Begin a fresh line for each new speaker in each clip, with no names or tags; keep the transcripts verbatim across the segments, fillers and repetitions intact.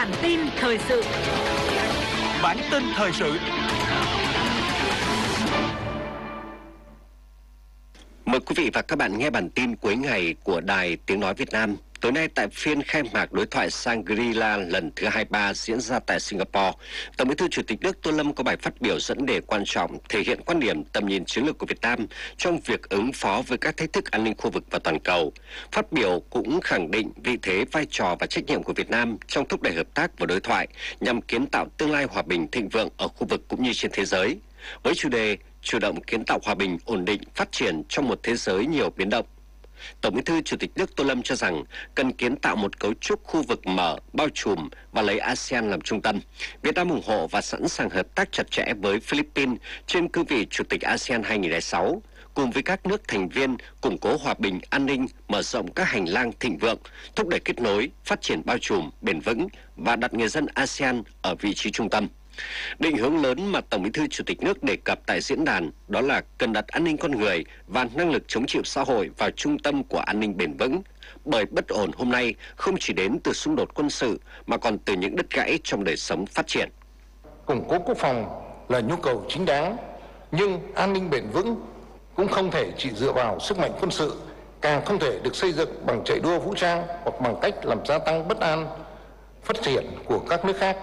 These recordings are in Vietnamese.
Bản tin thời sự.
Bản tin thời sự.
Mời quý vị và các bạn nghe bản tin cuối ngày của Đài Tiếng Nói Việt Nam. Tối nay tại phiên khai mạc đối thoại Shangri-La lần thứ hai mươi ba diễn ra tại Singapore, Tổng Bí thư Chủ tịch nước Tô Lâm có bài phát biểu dẫn đề quan trọng thể hiện quan điểm tầm nhìn chiến lược của Việt Nam trong việc ứng phó với các thách thức an ninh khu vực và toàn cầu. Phát biểu cũng khẳng định vị thế, vai trò và trách nhiệm của Việt Nam trong thúc đẩy hợp tác và đối thoại nhằm kiến tạo tương lai hòa bình thịnh vượng ở khu vực cũng như trên thế giới. Với chủ đề chủ động kiến tạo hòa bình, ổn định, phát triển trong một thế giới nhiều biến động, Tổng Bí thư Chủ tịch nước Tô Lâm cho rằng cần kiến tạo một cấu trúc khu vực mở, bao trùm và lấy a sê an làm trung tâm. Việt Nam ủng hộ và sẵn sàng hợp tác chặt chẽ với Philippines trên cương vị Chủ tịch a sê an hai nghìn không trăm lẻ sáu, cùng với các nước thành viên củng cố hòa bình, an ninh, mở rộng các hành lang thịnh vượng, thúc đẩy kết nối, phát triển bao trùm, bền vững và đặt người dân a sê an ở vị trí trung tâm. Định hướng lớn mà Tổng Bí thư Chủ tịch nước đề cập tại diễn đàn đó là cần đặt an ninh con người và năng lực chống chịu xã hội vào trung tâm của an ninh bền vững, bởi bất ổn hôm nay không chỉ đến từ xung đột quân sự mà còn từ những đứt gãy trong đời sống phát triển.
Củng cố quốc phòng là nhu cầu chính đáng, nhưng an ninh bền vững cũng không thể chỉ dựa vào sức mạnh quân sự, càng không thể được xây dựng bằng chạy đua vũ trang hoặc bằng cách làm gia tăng bất an phát triển của các nước khác.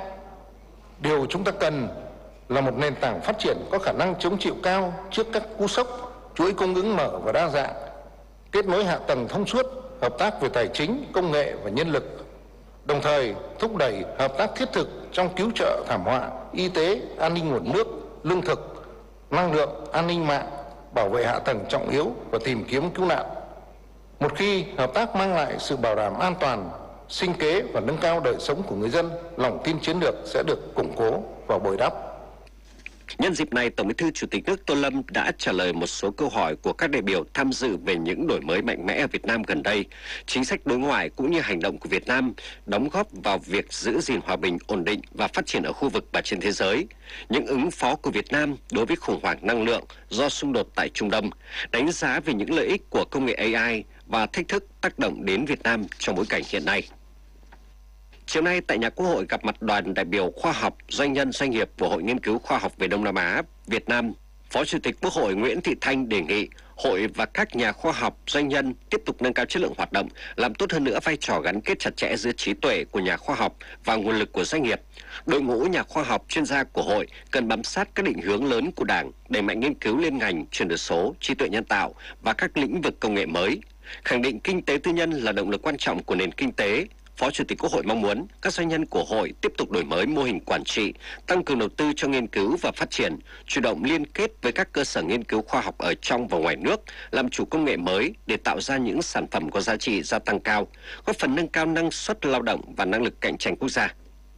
Điều chúng ta cần là một nền tảng phát triển có khả năng chống chịu cao trước các cú sốc, chuỗi cung ứng mở và đa dạng, kết nối hạ tầng thông suốt, hợp tác về tài chính, công nghệ và nhân lực, đồng thời thúc đẩy hợp tác thiết thực trong cứu trợ thảm họa, y tế, an ninh nguồn nước, lương thực, năng lượng, an ninh mạng, bảo vệ hạ tầng trọng yếu và tìm kiếm cứu nạn. Một khi hợp tác mang lại sự bảo đảm an toàn, sinh kế và nâng cao đời sống của người dân, lòng tin chiến lược sẽ được củng cố và bồi đắp.
Nhân dịp này, Tổng Bí thư Chủ tịch nước Tô Lâm đã trả lời một số câu hỏi của các đại biểu tham dự về những đổi mới mạnh mẽ ở Việt Nam gần đây, chính sách đối ngoại cũng như hành động của Việt Nam đóng góp vào việc giữ gìn hòa bình, ổn định và phát triển ở khu vực và trên thế giới, những ứng phó của Việt Nam đối với khủng hoảng năng lượng do xung đột tại Trung Đông, đánh giá về những lợi ích của công nghệ a i và thách thức tác động đến Việt Nam trong bối cảnh hiện nay. Chiều nay tại nhà Quốc hội gặp mặt đoàn đại biểu khoa học, doanh nhân, doanh nghiệp của Hội Nghiên cứu Khoa học về Đông Nam Á, Việt Nam, Phó Chủ tịch Quốc hội Nguyễn Thị Thanh đề nghị Hội và các nhà khoa học, doanh nhân tiếp tục nâng cao chất lượng hoạt động, làm tốt hơn nữa vai trò gắn kết chặt chẽ giữa trí tuệ của nhà khoa học và nguồn lực của doanh nghiệp. Đội ngũ nhà khoa học, chuyên gia của Hội cần bám sát các định hướng lớn của Đảng, đẩy mạnh nghiên cứu liên ngành, chuyển đổi số, trí tuệ nhân tạo và các lĩnh vực công nghệ mới. Khẳng định kinh tế tư nhân là động lực quan trọng của nền kinh tế, Phó Chủ tịch Quốc hội mong muốn các doanh nhân của Hội tiếp tục đổi mới mô hình quản trị, tăng cường đầu tư cho nghiên cứu và phát triển, chủ động liên kết với các cơ sở nghiên cứu khoa học ở trong và ngoài nước, làm chủ công nghệ mới để tạo ra những sản phẩm có giá trị gia tăng cao, góp phần nâng cao năng suất lao động và năng lực cạnh tranh quốc gia.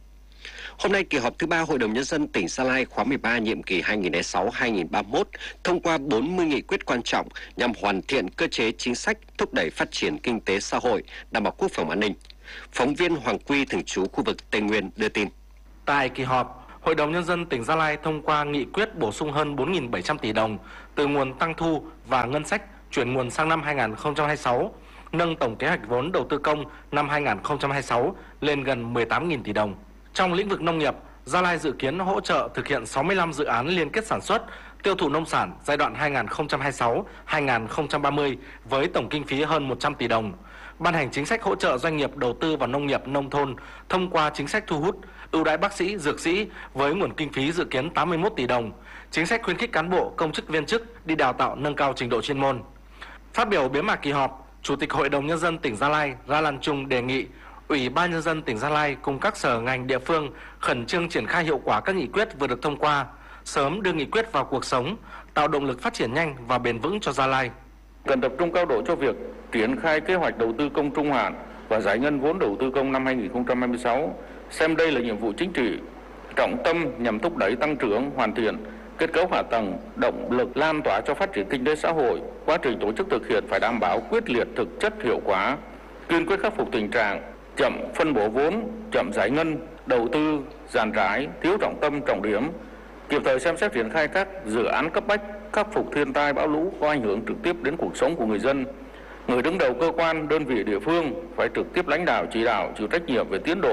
Hôm nay, kỳ họp thứ ba Hội đồng Nhân dân tỉnh Gia Lai khóa mười ba nhiệm kỳ hai nghìn không trăm lẻ sáu đến hai nghìn không trăm ba mươi mốt thông qua bốn mươi nghị quyết quan trọng nhằm hoàn thiện cơ chế chính sách, thúc đẩy phát triển kinh tế xã hội, đảm bảo quốc phòng an ninh. Phóng viên Hoàng Quy thường trú khu vực Tây Nguyên đưa tin.
Tại kỳ họp, Hội đồng Nhân dân tỉnh Gia Lai thông qua nghị quyết bổ sung hơn bốn nghìn bảy trăm tỷ đồng từ nguồn tăng thu và ngân sách chuyển nguồn sang năm hai nghìn không trăm hai mươi sáu, nâng tổng kế hoạch vốn đầu tư công năm hai nghìn không trăm hai mươi sáu lên gần mười tám nghìn tỷ đồng. Trong lĩnh vực nông nghiệp, Gia Lai dự kiến hỗ trợ thực hiện sáu mươi lăm dự án liên kết sản xuất, tiêu thụ nông sản giai đoạn hai nghìn không trăm hai mươi sáu đến hai nghìn không trăm ba mươi với tổng kinh phí hơn một trăm tỷ đồng. Ban hành chính sách hỗ trợ doanh nghiệp đầu tư vào nông nghiệp nông thôn thông qua chính sách thu hút, ưu đãi bác sĩ, dược sĩ với nguồn kinh phí dự kiến tám mươi mốt tỷ đồng, chính sách khuyến khích cán bộ, công chức viên chức đi đào tạo nâng cao trình độ chuyên môn. Phát biểu bế mạc kỳ họp, Chủ tịch Hội đồng Nhân dân tỉnh Gia Lai Ra Lan Trung đề nghị Ủy ban Nhân dân tỉnh Gia Lai cùng các sở ngành địa phương khẩn trương triển khai hiệu quả các nghị quyết vừa được thông qua, sớm đưa nghị quyết vào cuộc sống, tạo động lực phát triển nhanh và bền vững cho Gia Lai.
Cần tập trung cao độ cho việc triển khai kế hoạch đầu tư công trung hạn và giải ngân vốn đầu tư công năm hai nghìn không trăm hai mươi sáu, xem đây là nhiệm vụ chính trị, trọng tâm nhằm thúc đẩy tăng trưởng, hoàn thiện kết cấu hạ tầng, động lực lan tỏa cho phát triển kinh tế xã hội. Quá trình tổ chức thực hiện phải đảm bảo quyết liệt, thực chất, hiệu quả, kiên quyết khắc phục tình trạng chậm phân bổ vốn, chậm giải ngân, đầu tư dàn trải, thiếu trọng tâm, trọng điểm, kịp thời xem xét triển khai các dự án cấp bách, khắc phục thiên tai bão lũ có ảnh hưởng trực tiếp đến cuộc sống của người dân. Người đứng đầu cơ quan, đơn vị địa phương phải trực tiếp lãnh đạo, chỉ đạo, chịu trách nhiệm về tiến độ,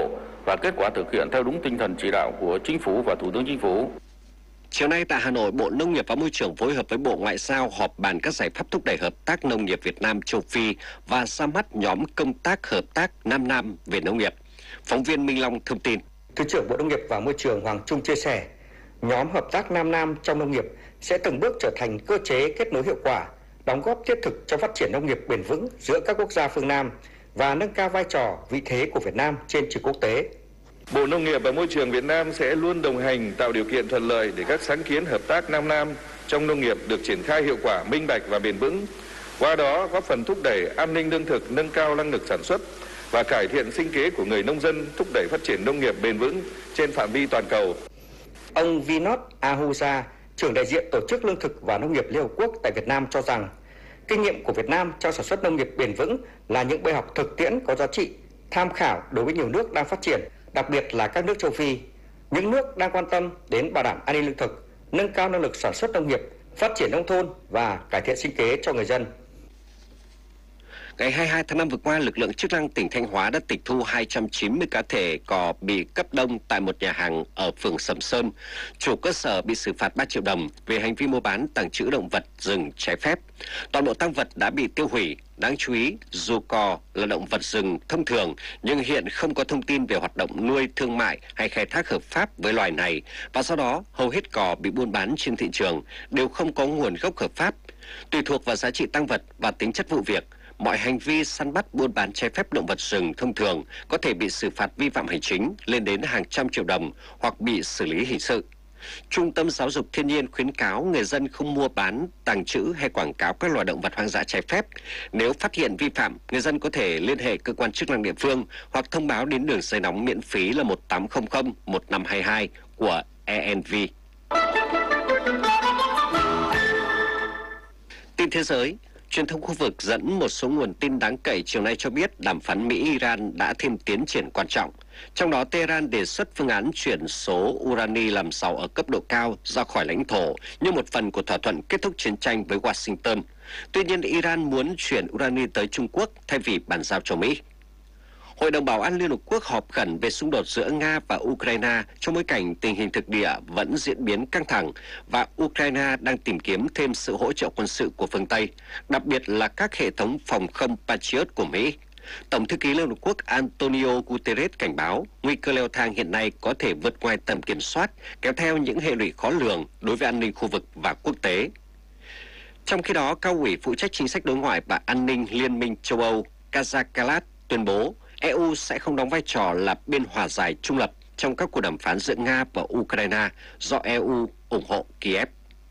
và kết quả thực hiện theo đúng tinh thần chỉ đạo của Chính phủ và Thủ tướng Chính phủ.
Chiều nay tại Hà Nội, Bộ Nông nghiệp và Môi trường phối hợp với Bộ Ngoại giao họp bàn các giải pháp thúc đẩy hợp tác nông nghiệp Việt Nam châu Phi và ra mắt nhóm công tác hợp tác Nam Nam về nông nghiệp. Phóng viên Minh Long thông tin.
Thứ trưởng Bộ Nông nghiệp và Môi trường Hoàng Trung chia sẻ, nhóm hợp tác Nam Nam trong nông nghiệp sẽ từng bước trở thành cơ chế kết nối hiệu quả, đóng góp thiết thực cho phát triển nông nghiệp bền vững giữa các quốc gia phương Nam và nâng cao vai trò, vị thế của Việt Nam trên trường quốc tế.
Bộ Nông nghiệp và Môi trường Việt Nam sẽ luôn đồng hành tạo điều kiện thuận lợi để các sáng kiến hợp tác Nam Nam trong nông nghiệp được triển khai hiệu quả, minh bạch và bền vững. Qua đó góp phần thúc đẩy an ninh lương thực, nâng cao năng lực sản xuất và cải thiện sinh kế của người nông dân, thúc đẩy phát triển nông nghiệp bền vững trên phạm vi toàn cầu.
Ông Vinod Ahuja, trưởng đại diện Tổ chức Lương thực và Nông nghiệp Liên Hợp Quốc tại Việt Nam cho rằng, kinh nghiệm của Việt Nam trong sản xuất nông nghiệp bền vững là những bài học thực tiễn có giá trị, tham khảo đối với nhiều nước đang phát triển, đặc biệt là các nước châu Phi. Những nước đang quan tâm đến bảo đảm an ninh lương thực, nâng cao năng lực sản xuất nông nghiệp, phát triển nông thôn và cải thiện sinh kế cho người dân.
Ngày hai mươi hai tháng năm vừa qua, lực lượng chức năng tỉnh Thanh Hóa đã tịch thu hai trăm chín mươi cá thể cò bị cấp đông tại một nhà hàng ở phường Sầm Sơn. Chủ cơ sở bị xử phạt ba triệu đồng về hành vi mua bán tàng trữ động vật rừng trái phép. Toàn bộ tang vật đã bị tiêu hủy. Đáng chú ý, dù cò là động vật rừng thông thường, nhưng hiện không có thông tin về hoạt động nuôi thương mại hay khai thác hợp pháp với loài này, và do đó hầu hết cò bị buôn bán trên thị trường đều không có nguồn gốc hợp pháp. Tùy thuộc vào giá trị tang vật và tính chất vụ việc, mọi hành vi săn bắt buôn bán trái phép động vật rừng thông thường có thể bị xử phạt vi phạm hành chính lên đến hàng trăm triệu đồng hoặc bị xử lý hình sự. Trung tâm Giáo dục Thiên nhiên khuyến cáo người dân không mua bán, tàng trữ hay quảng cáo các loài động vật hoang dã trái phép. Nếu phát hiện vi phạm, người dân có thể liên hệ cơ quan chức năng địa phương hoặc thông báo đến đường dây nóng miễn phí là một tám không không một năm hai hai của e en vê. Tin thế giới. Truyền thông khu vực dẫn một số nguồn tin đáng cậy chiều nay cho biết đàm phán Mỹ-Iran đã thêm tiến triển quan trọng. Trong đó, Tehran đề xuất phương án chuyển số urani làm giàu ở cấp độ cao ra khỏi lãnh thổ như một phần của thỏa thuận kết thúc chiến tranh với Washington. Tuy nhiên, Iran muốn chuyển urani tới Trung Quốc thay vì bàn giao cho Mỹ. Hội đồng Bảo an Liên Hợp Quốc họp khẩn về xung đột giữa Nga và Ukraine trong bối cảnh tình hình thực địa vẫn diễn biến căng thẳng và Ukraine đang tìm kiếm thêm sự hỗ trợ quân sự của phương Tây, đặc biệt là các hệ thống phòng không Patriot của Mỹ. Tổng thư ký Liên Hợp Quốc Antonio Guterres cảnh báo nguy cơ leo thang hiện nay có thể vượt ngoài tầm kiểm soát, kéo theo những hệ lụy khó lường đối với an ninh khu vực và quốc tế. Trong khi đó, Cao ủy phụ trách chính sách đối ngoại và an ninh Liên minh châu Âu Kaja Kallas tuyên bố e u sẽ không đóng vai trò là bên hòa giải trung lập trong các cuộc đàm phán giữa Nga và Ukraine do e u ủng hộ Kiev.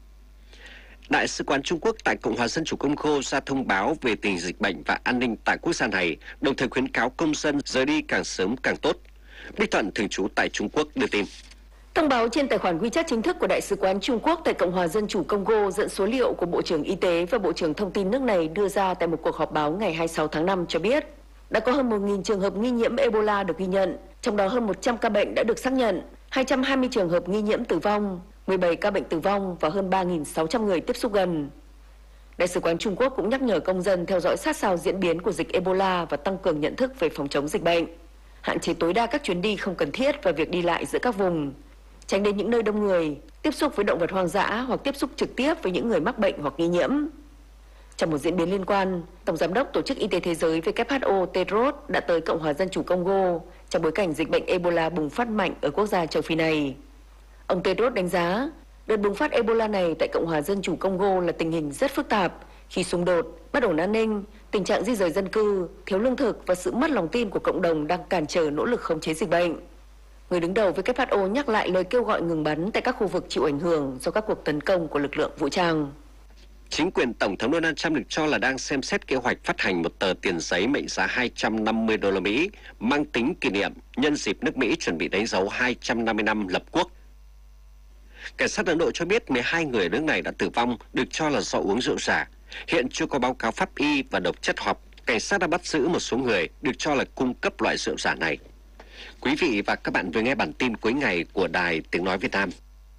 Đại sứ quán Trung Quốc tại Cộng hòa Dân chủ Congo ra thông báo về tình hình dịch bệnh và an ninh tại quốc gia này, đồng thời khuyến cáo công dân rời đi càng sớm càng tốt. Bích Thuận thường trú tại Trung Quốc đưa tin.
Thông báo trên tài khoản WeChat chính thức của Đại sứ quán Trung Quốc tại Cộng hòa Dân chủ Congo dẫn số liệu của Bộ trưởng Y tế và Bộ trưởng Thông tin nước này đưa ra tại một cuộc họp báo ngày hai mươi sáu tháng năm cho biết đã có hơn một nghìn trường hợp nghi nhiễm Ebola được ghi nhận, trong đó hơn một trăm ca bệnh đã được xác nhận, hai trăm hai mươi trường hợp nghi nhiễm tử vong, mười bảy ca bệnh tử vong và hơn ba nghìn sáu trăm người tiếp xúc gần. Đại sứ quán Trung Quốc cũng nhắc nhở công dân theo dõi sát sao diễn biến của dịch Ebola và tăng cường nhận thức về phòng chống dịch bệnh, hạn chế tối đa các chuyến đi không cần thiết và việc đi lại giữa các vùng, tránh đến những nơi đông người, tiếp xúc với động vật hoang dã hoặc tiếp xúc trực tiếp với những người mắc bệnh hoặc nghi nhiễm. Trong một diễn biến liên quan, Tổng Giám đốc Tổ chức Y tế Thế giới W H O Tedros đã tới Cộng hòa Dân chủ Congo trong bối cảnh dịch bệnh Ebola bùng phát mạnh ở quốc gia châu Phi này. Ông Tedros đánh giá, đợt bùng phát Ebola này tại Cộng hòa Dân chủ Congo là tình hình rất phức tạp khi xung đột, bất ổn an ninh, tình trạng di rời dân cư, thiếu lương thực và sự mất lòng tin của cộng đồng đang cản trở nỗ lực khống chế dịch bệnh. Người đứng đầu W H O nhắc lại lời kêu gọi ngừng bắn tại các khu vực chịu ảnh hưởng do các cuộc tấn công của lực lượng vũ trang.
Chính quyền Tổng thống Donald Trump được cho là đang xem xét kế hoạch phát hành một tờ tiền giấy mệnh giá hai trăm năm mươi đô la Mỹ mang tính kỷ niệm nhân dịp nước Mỹ chuẩn bị đánh dấu hai trăm năm mươi năm lập quốc. Cảnh sát Ấn Độ cho biết mười hai người ở nước này đã tử vong, được cho là do uống rượu giả. Hiện chưa có báo cáo pháp y và độc chất học. Cảnh sát đã bắt giữ một số người được cho là cung cấp loại rượu giả này. Quý vị và các bạn vừa nghe bản tin cuối ngày của Đài Tiếng Nói Việt Nam.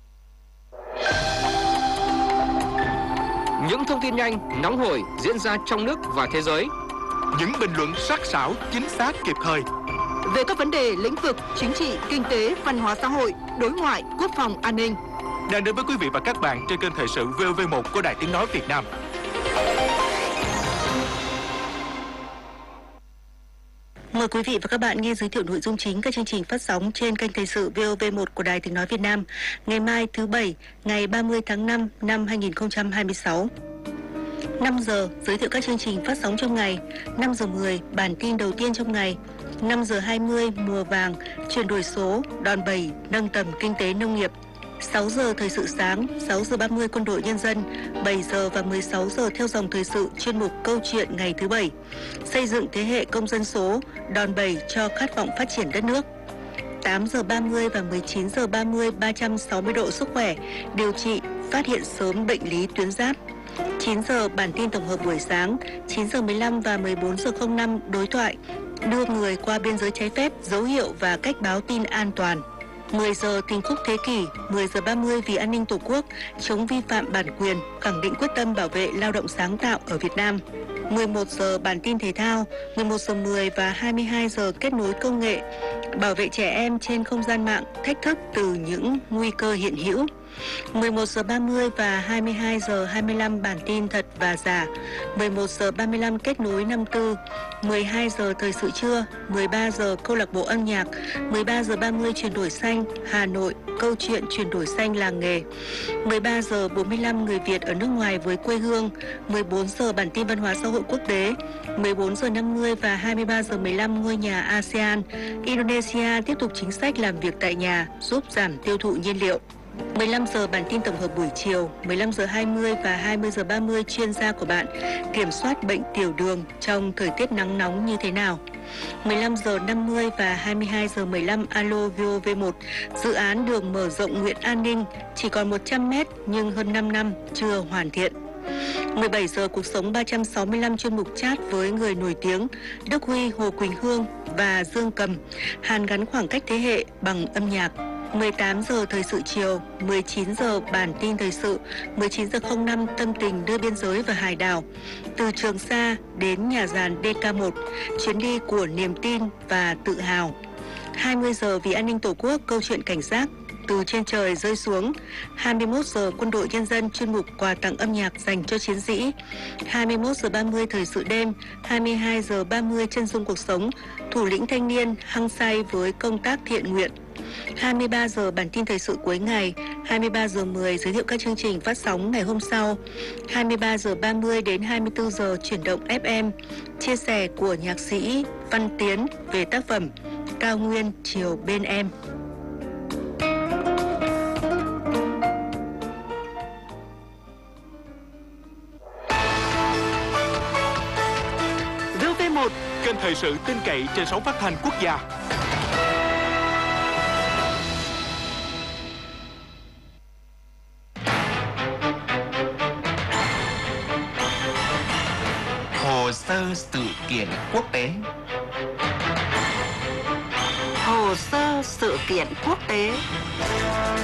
Những thông tin nhanh, nóng hổi diễn ra trong nước và thế giới.
Những bình luận sắc sảo, chính xác, kịp thời.
về các vấn đề lĩnh vực chính trị, kinh tế, văn hóa xã hội, đối ngoại, quốc phòng, an ninh.
Đang đến với quý vị và các bạn trên kênh Thời sự vê o vê một của Đài Tiếng nói Việt Nam.
Mời quý vị và các bạn nghe giới thiệu nội dung chính các chương trình phát sóng trên kênh Thời sự vê o vê một của Đài Tiếng nói Việt Nam ngày mai thứ Bảy, ngày ba mươi tháng năm năm hai nghìn không trăm hai mươi sáu. năm giờ giới thiệu các chương trình phát sóng trong ngày. Năm giờ mười bản tin đầu tiên trong ngày. Năm giờ hai mươi mùa vàng, chuyển đổi số, đòn bẩy, nâng tầm kinh tế nông nghiệp. sáu giờ thời sự sáng, sáu giờ ba mươi quân đội nhân dân, bảy giờ và mười sáu giờ theo dòng thời sự chuyên mục câu chuyện ngày thứ Bảy. Xây dựng thế hệ công dân số, đòn bẩy cho khát vọng phát triển đất nước. tám giờ ba mươi và mười chín giờ ba mươi ba trăm sáu mươi độ sức khỏe, điều trị, phát hiện sớm bệnh lý tuyến giáp. chín giờ bản tin tổng hợp buổi sáng, chín giờ mười lăm và mười bốn giờ không năm đối thoại, đưa người qua biên giới trái phép, dấu hiệu và cách báo tin an toàn. mười giờ tình khúc thế kỷ, mười giờ ba mươi vì an ninh Tổ quốc, chống vi phạm bản quyền, khẳng định quyết tâm bảo vệ lao động sáng tạo ở Việt Nam. mười một giờ bản tin thể thao, mười một giờ mười và hai mươi hai giờ kết nối công nghệ, bảo vệ trẻ em trên không gian mạng, thách thức từ những nguy cơ hiện hữu. mười một giờ ba mươi và hai mươi hai giờ hai mươi lăm bản tin thật và giả, mười một giờ ba mươi lăm kết nối năm tư, mười hai giờ thời sự trưa, mười ba giờ câu lạc bộ âm nhạc, mười ba giờ ba mươi chuyển đổi xanh Hà Nội, câu chuyện chuyển đổi xanh làng nghề, mười ba giờ bốn mươi lăm người Việt ở nước ngoài với quê hương, mười bốn giờ bản tin văn hóa xã hội quốc tế, mười bốn giờ năm mươi và hai mươi ba giờ mười lăm ngôi nhà a sê an, Indonesia tiếp tục chính sách làm việc tại nhà giúp giảm tiêu thụ nhiên liệu. mười lăm giờ bản tin tổng hợp buổi chiều, mười lăm giờ hai mươi và hai mươi giờ ba mươi chuyên gia của bạn kiểm soát bệnh tiểu đường trong thời tiết nắng nóng như thế nào. mười lăm giờ năm mươi và hai mươi hai giờ mười lăm alo vê o vê một, dự án đường mở rộng Nguyễn An Ninh chỉ còn một trăm mét nhưng hơn năm năm chưa hoàn thiện. mười bảy giờ cuộc sống ba trăm sáu mươi lăm chuyên mục chat với người nổi tiếng Đức Huy, Hồ Quỳnh Hương và Dương Cầm, hàn gắn khoảng cách thế hệ bằng âm nhạc. mười tám giờ thời sự chiều, mười chín giờ bản tin thời sự, mười chín giờ không năm tâm tình đưa biên giới và hải đảo. Từ Trường Sa đến nhà giàn đê ca một, chuyến đi của niềm tin và tự hào. hai mươi giờ vì an ninh Tổ quốc, câu chuyện cảnh giác từ trên trời rơi xuống. hai mươi mốt giờ quân đội nhân dân chuyên mục quà tặng âm nhạc dành cho chiến sĩ. hai mươi mốt giờ ba mươi thời sự đêm, hai mươi hai giờ ba mươi chân dung cuộc sống, thủ lĩnh thanh niên hăng say với công tác thiện nguyện. hai mươi ba giờ bản tin thời sự cuối ngày, hai mươi ba giờ mười giới thiệu các chương trình phát sóng ngày hôm sau, hai mươi ba giờ ba mươi đến hai mươi tư giờ chuyển động ép em, chia sẻ của nhạc sĩ Văn Tiến về tác phẩm Cao Nguyên chiều bên em.
vê o vê một, kênh thời sự tin cậy trên sóng phát thanh quốc gia.
Hồ sơ sự kiện quốc tế.
Hồ sơ sự kiện quốc tế.